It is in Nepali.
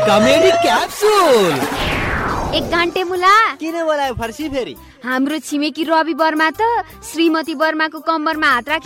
Comedy capsule. एक घन्टे मुला किन बोलायो फर्सी फेरि? हाम्रो छिमेकी रवि वर्मा त श्रीमती वर्माको कम्मरमा हात